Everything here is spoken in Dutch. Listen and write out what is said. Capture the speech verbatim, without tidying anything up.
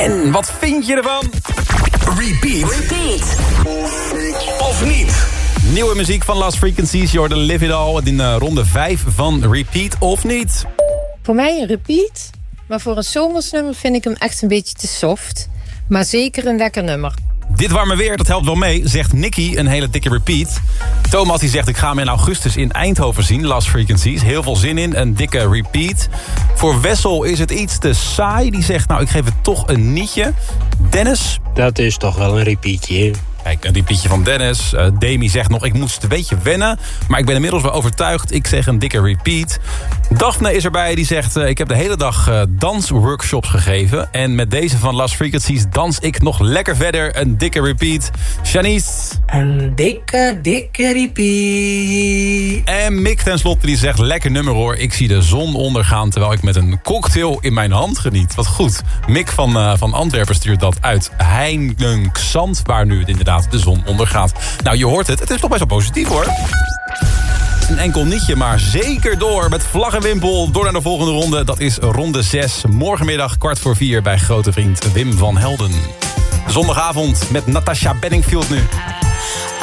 En wat vind je ervan? Repeat. Repeat. Of niet? Nieuwe muziek van Lost Frequencies. Je hoorde Live It All in uh, ronde vijf van Repeat of niet. Voor mij een repeat. Maar voor een zomersnummer vind ik hem echt een beetje te soft. Maar zeker een lekker nummer. Dit warme weer, dat helpt wel mee, zegt Nicky, een hele dikke repeat. Thomas die zegt, ik ga hem in augustus in Eindhoven zien, Lost Frequencies. Heel veel zin in, een dikke repeat. Voor Wessel is het iets te saai. Die zegt, nou, ik geef het toch een nietje. Dennis? Dat is toch wel een repeatje. Kijk, een repeatje van Dennis. Uh, Demi zegt nog, ik moest een beetje wennen. Maar ik ben inmiddels wel overtuigd. Ik zeg een dikke repeat. Daphne is erbij, die zegt, uh, ik heb de hele dag uh, dansworkshops gegeven. En met deze van Lost Frequencies dans ik nog lekker verder. Een dikke repeat. Shanice? Een dikke, dikke repeat. En Mick tenslotte, die zegt, lekker nummer hoor. Ik zie de zon ondergaan terwijl ik met een cocktail in mijn hand geniet. Wat goed. Mick van, uh, van Antwerpen stuurt dat uit Heinkensand, waar nu het inderdaad de zon ondergaat. Nou, je hoort het. Het is toch best wel positief, hoor. Een enkel nietje, maar zeker door met vlag en wimpel. Door naar de volgende ronde. Dat is ronde zes. Morgenmiddag kwart voor vier bij grote vriend Wim van Helden. Zondagavond met Natasha Bedingfield nu.